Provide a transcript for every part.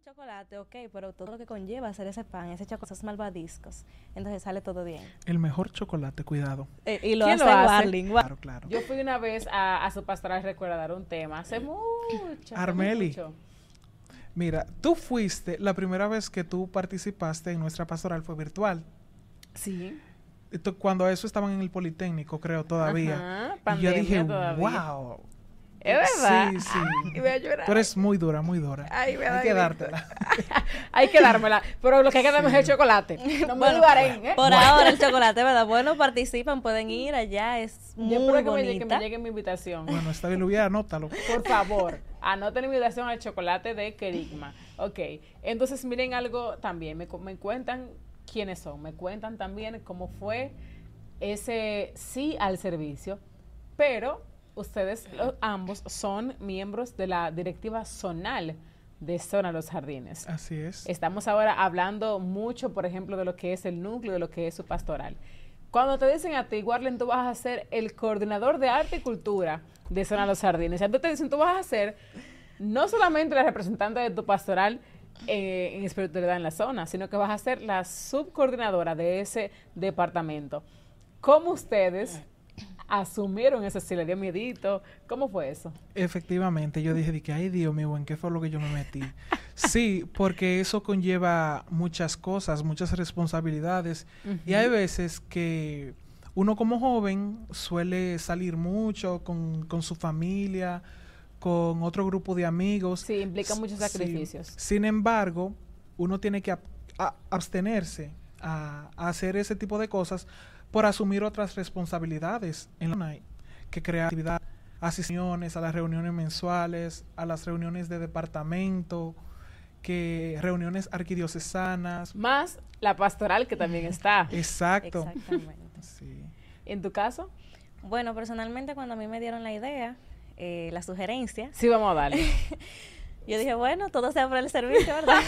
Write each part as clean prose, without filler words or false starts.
chocolate, ok, pero todo lo que conlleva hacer ese pan, ese chocolate, esos malvadiscos, entonces sale todo bien. El mejor chocolate, cuidado. Y lo ¿Quién hace lo hace? Warling. Claro, claro. Yo fui una vez a su pastoral, recuerda dar un tema, hace mucho. Armeli. mucho. Mira, tú fuiste, la primera vez que tú participaste en nuestra pastoral fue virtual. Sí. Cuando eso estaban en el Politécnico, creo, todavía. Ajá, Y yo pandemia dije, todavía. wow. Es verdad. Sí, sí. Ay, voy a llorar. Tú eres muy dura, muy dura. Ay, me da Hay que grito. dártela. Hay que dármela. Pero lo que hay que darme es el chocolate. No me Bueno, dudaren, ¿eh? Por ahora el chocolate, ¿verdad? Bueno, participan, pueden ir allá, es muy Yo espero que me bonita. llegue mi invitación. Bueno, está bien, Lubia, anótalo. Por favor, anoten la invitación al chocolate de Kerigma. Ok, entonces miren algo también, me cuentan quiénes son, me cuentan también cómo fue ese sí al servicio, pero ustedes ambos son miembros de la directiva zonal de Zona Los Jardines. Así es. Estamos ahora hablando mucho, por ejemplo, de lo que es el núcleo, de lo que es su pastoral. Cuando te dicen a ti, Warlen, tú vas a ser el coordinador de arte y cultura de Zona Los Jardines, entonces te dicen, tú vas a ser no solamente la representante de tu pastoral en espiritualidad en la zona, sino que vas a ser la subcoordinadora de ese departamento. ¿Cómo ustedes asumieron eso? ¿Si le dio miedito? ¿Cómo fue eso? Efectivamente, yo dije, ay Dios mío, ¿en qué fue lo que yo me metí? Sí, porque eso conlleva muchas cosas, muchas responsabilidades. Y hay veces que uno como joven suele salir mucho con su familia, con otro grupo de amigos. Sí, implica muchos Sí. sacrificios. Sin embargo, uno tiene que abstenerse a hacer ese tipo de cosas por asumir otras responsabilidades en la que crear actividad, asistencias a las reuniones mensuales, a las reuniones de departamento, que reuniones arquidiocesanas. Más la pastoral que también está. Exacto. Exactamente. Sí. ¿En tu caso? Bueno, personalmente cuando a mí me dieron la idea, la sugerencia, Sí, vamos a darle. yo dije, bueno, todo sea por el servicio, ¿verdad?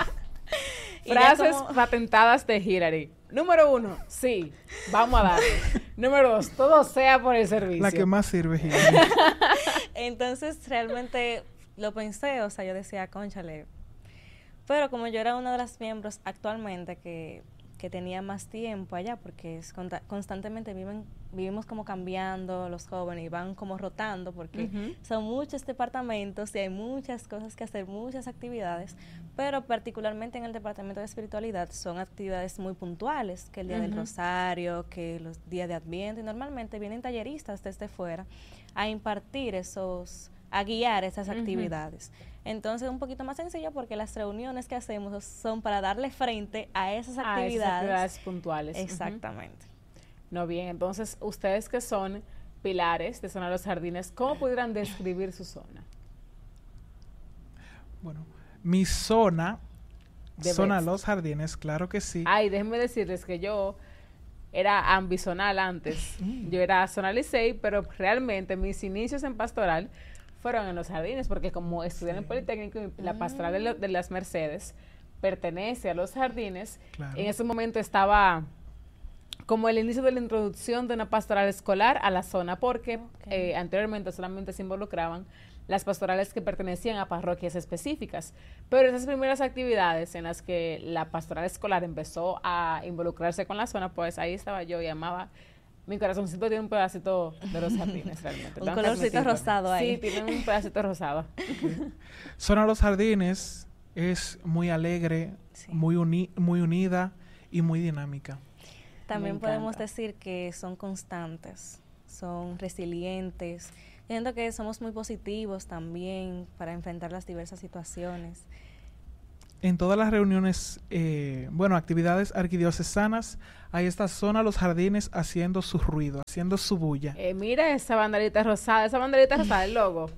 Y ya Frases como- patentadas de Hillary. Número 1, sí, vamos a darle. Número 2, todo sea por el servicio. La que más sirve, Gilberto. Entonces realmente lo pensé, o sea, yo decía, cónchale. Pero como yo era una de las miembros actualmente que tenía más tiempo allá, porque constantemente vivimos como cambiando los jóvenes y van como rotando, porque Ujú. son muchos departamentos y hay muchas cosas que hacer, muchas actividades, pero particularmente en el departamento de espiritualidad son actividades muy puntuales, que el día del Ujú. rosario, que los días de Adviento, y normalmente vienen talleristas desde fuera a impartir a guiar esas Ujú. actividades. Entonces es un poquito más sencillo porque las reuniones que hacemos son para darle frente a esas Ah, actividades. esas actividades puntuales. Ujú. Exactamente. No, bien, entonces, ustedes que son pilares de Zona Los Jardines, ¿cómo pudieran describir su zona? Bueno, mi zona, De zona Betts. Los Jardines, claro que sí. Ay, déjenme decirles que yo era ambizonal antes. Yo era zona Licey, pero realmente mis inicios en pastoral fueron en Los Jardines, porque como estudié en el Politécnico, la pastoral de las Mercedes pertenece a Los Jardines. Claro. En ese momento estaba como el inicio de la introducción de una pastoral escolar a la zona, porque anteriormente solamente se involucraban las pastorales que pertenecían a parroquias específicas. Pero esas primeras actividades en las que la pastoral escolar empezó a involucrarse con la zona, pues ahí estaba yo y amaba. Mi corazoncito tiene un pedacito de Los Jardines realmente. Un Tengo que colorcito admitirlo. rosado ahí. Sí, tiene un pedacito rosado. Zona Los Jardines es muy alegre, Sí. muy unida y muy dinámica. También Me podemos encanta. decir que son constantes, son resilientes. Yo siento que somos muy positivos también para enfrentar las diversas situaciones. En todas las reuniones, actividades arquidiocesanas, hay esta zona Los Jardines haciendo su ruido, haciendo su bulla. Mira esa banderita rosada, el logo.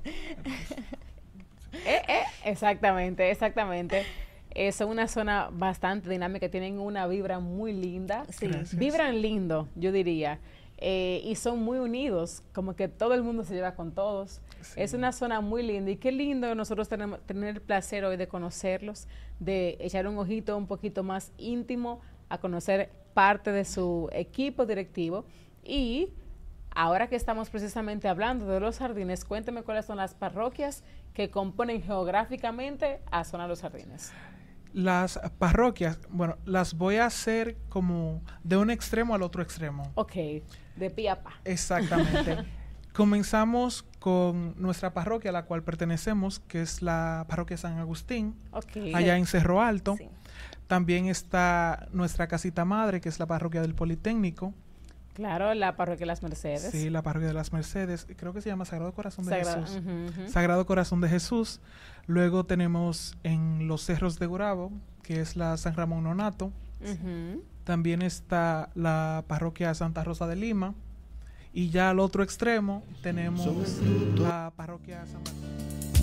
Exactamente, exactamente. Son una zona bastante dinámica, tienen una vibra muy linda. Sí. Gracias. Vibran lindo, yo diría. Y son muy unidos, como que todo el mundo se lleva con todos. Sí. Es una zona muy linda y qué lindo nosotros tener el placer hoy de conocerlos, de echar un ojito un poquito más íntimo a conocer parte de su equipo directivo y ahora que estamos precisamente hablando de Los Jardines, cuénteme cuáles son las parroquias que componen geográficamente a Zona Los Jardines. Las parroquias, bueno, las voy a hacer como de un extremo al otro extremo. Ok, de pie a pa. Exactamente. Comenzamos con nuestra parroquia a la cual pertenecemos, que es la parroquia San Agustín, Ok. allá en Cerro Alto. Sí. También está nuestra casita madre, que es la parroquia del Politécnico. Claro, la parroquia de las Mercedes. Sí, la parroquia de las Mercedes. Creo que se llama Sagrado Corazón de Sagrado- Jesús. ujú, ujú. Sagrado Corazón de Jesús. Luego tenemos en los Cerros de Gurabo, que es la San Ramón Nonato. Ujú. También está la parroquia Santa Rosa de Lima. Y ya al otro extremo tenemos la parroquia San Martín.